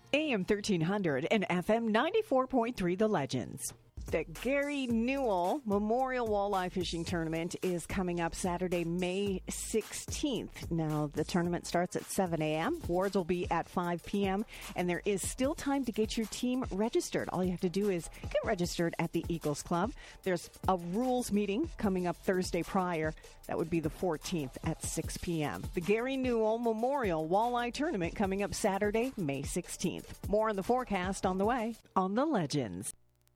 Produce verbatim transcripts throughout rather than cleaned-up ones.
A M thirteen hundred and F M ninety-four point three The Legends. The Gary Newell Memorial Walleye Fishing Tournament is coming up Saturday, May sixteenth. Now, the tournament starts at seven a.m. Awards will be at five p.m. And there is still time to get your team registered. All you have to do is get registered at the Eagles Club. There's a rules meeting coming up Thursday prior. That would be the fourteenth at six p.m. The Gary Newell Memorial Walleye Tournament coming up Saturday, May sixteenth. More on the forecast on the way on The Legends.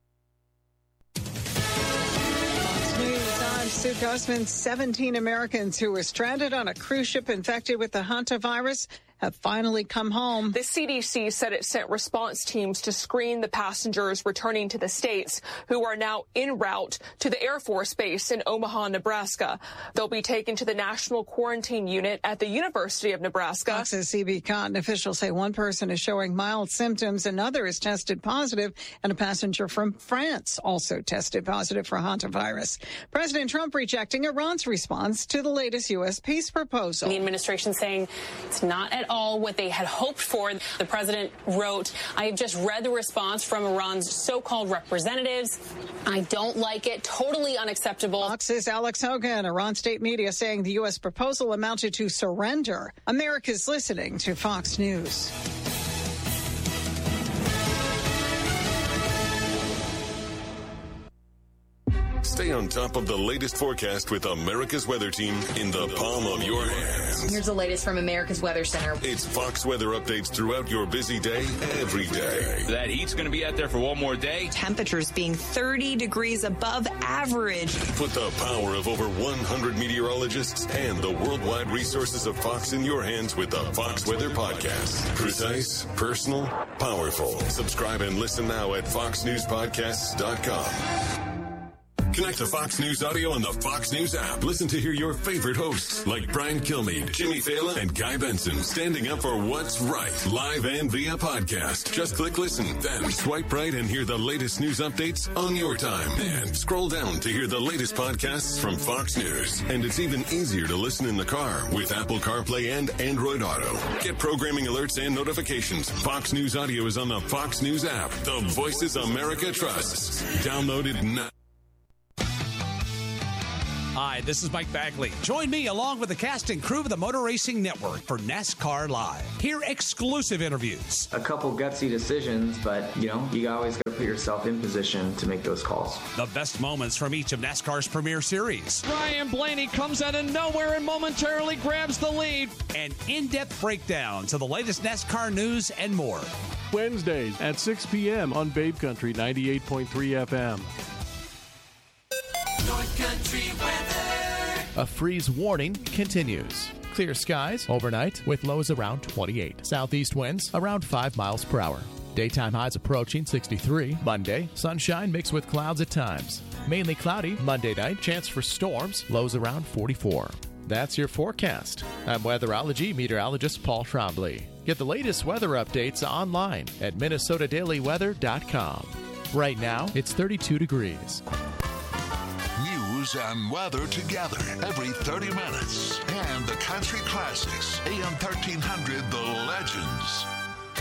News, I'm Sue Guzman. seventeen Americans who were stranded on a cruise ship infected with the hantavirus have finally come home. The C D C said it sent response teams to screen the passengers returning to the States who are now en route to the Air Force Base in Omaha, Nebraska. They'll be taken to the National Quarantine Unit at the University of Nebraska. Fox's C B Cotton officials say one person is showing mild symptoms, another is tested positive, and a passenger from France also tested positive for hantavirus. President Trump rejecting Iran's response to the latest U S peace proposal. The administration saying it's not at all all what they had hoped for. The president wrote, I have just read the response from Iran's so-called representatives. I don't like it. Totally unacceptable. Fox's Alex Hogan, Iran state media saying the U S proposal amounted to surrender. America's listening to Fox News. Stay on top of the latest forecast with America's Weather Team in the palm of your hands. Here's the latest from America's Weather Center. It's Fox weather updates throughout your busy day, every day. That heat's going to be out there for one more day. Temperatures being thirty degrees above average. Put the power of over one hundred meteorologists and the worldwide resources of Fox in your hands with the Fox Weather Podcast. Precise, personal, powerful. Subscribe and listen now at fox news podcasts dot com. Connect to Fox News Audio on the Fox News app. Listen to hear your favorite hosts like Brian Kilmeade, Jimmy Fallon, and Guy Benson standing up for what's right, live and via podcast. Just click listen, then swipe right and hear the latest news updates on your time. And scroll down to hear the latest podcasts from Fox News. And it's even easier to listen in the car with Apple CarPlay and Android Auto. Get programming alerts and notifications. Fox News Audio is on the Fox News app. The voices America trusts. Download it now. Hi, this is Mike Bagley. Join me along with the cast and crew of the Motor Racing Network for NASCAR Live. Hear exclusive interviews. A couple gutsy decisions, but, you know, you always got to put yourself in position to make those calls. The best moments from each of NASCAR's premier series. Ryan Blaney comes out of nowhere and momentarily grabs the lead. And in-depth breakdowns of the latest NASCAR news and more. Wednesdays at six p.m. on Babe Country ninety-eight point three F M. North Country weather. A freeze warning continues. Clear skies overnight with lows around twenty-eight. Southeast winds around five miles per hour. Daytime highs approaching sixty-three. Monday, sunshine mixed with clouds at times. Mainly cloudy Monday night. Chance for storms. Lows around forty-four. That's your forecast. I'm weatherology meteorologist Paul Trombley. Get the latest weather updates online at minnesota daily weather dot com. Right now, it's thirty-two degrees. News and weather together every thirty minutes. And the country classics, A M thirteen hundred, The Legends.